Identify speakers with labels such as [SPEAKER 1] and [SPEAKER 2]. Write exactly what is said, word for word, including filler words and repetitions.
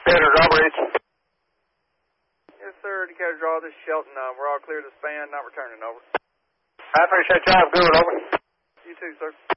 [SPEAKER 1] Decatur Drawbridge.
[SPEAKER 2] Yes, sir. Decatur Draw, this is Shelton. Uh, we're all clear to span, not returning, over.
[SPEAKER 1] I appreciate y'all. Good, over.
[SPEAKER 2] You too, sir.